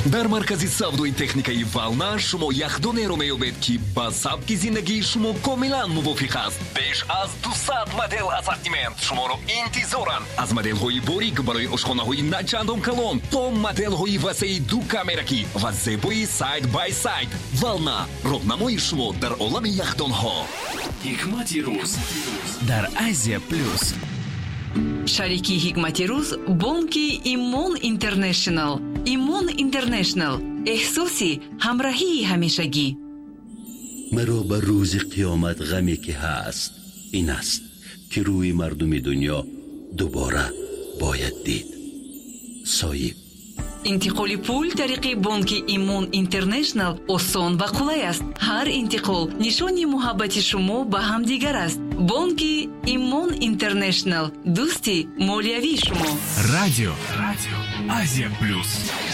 дар маркази савдои техникаи Вална шумо яхдонеро меёбед ки ба сабки зиндагии шумо комилан мувофиқ аст. беш аз 200 модел ассортимент шуморо интизоранд. аз моделҳои борик барои ошхонаҳои начандон калон то моделҳои васеи ду камеракӣ ва зебои сайд бай сайд. Вална роҳнамои шумо дар олами яхдонҳо. ҳикмати рӯз дар Азия плюс. шарики ҳикмати рӯз бонки Имон Интернешнл. Имон Интернешнл эҳсоси ҳамроҳии ҳамешагӣ. مرا به روز قیامت غمی که هست این است که روی مردم دنیا دوباره باید دید. صایب. интиқоли пул тариқи бонки Имон Интернешнл осон ва қулай аст. ҳар интиқол нишони муҳаббати шумо ба ҳамдигар аст. бонки Имон Интернешнл дӯсти молиявии шумо. Радио Азия плюс.